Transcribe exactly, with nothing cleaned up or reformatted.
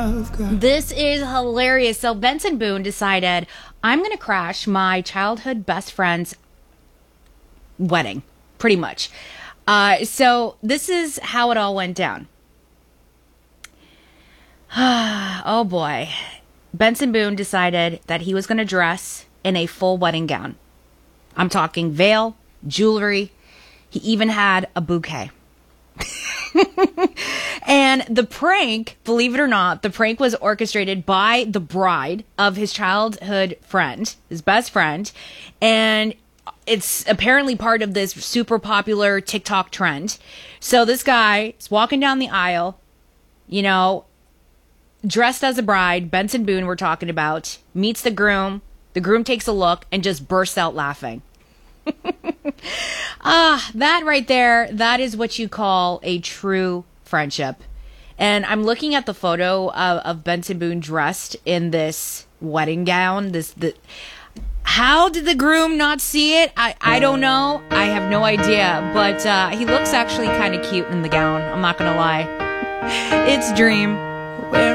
This is hilarious. So Benson Boone decided, I'm going to crash my childhood best friend's wedding, pretty much. Uh, so this is how it all went down. Oh boy. Benson Boone decided that he was going to dress in a full wedding gown. I'm talking veil, jewelry. He even had a bouquet. And the prank, believe it or not, the prank was orchestrated by the bride of his childhood friend, his best friend. And it's apparently part of this super popular TikTok trend. So this guy is walking down the aisle, you know, dressed as a bride, Benson Boone we're talking about, meets the groom. The groom takes a look and just bursts out laughing. Ah, that right there, that is what you call a true friendship. And I'm looking at the photo of, of Benson Boone dressed in this wedding gown. This the how did the groom not see it? I, I don't know. I have no idea. But uh, he looks actually kind of cute in the gown. I'm not going to lie. It's Dream.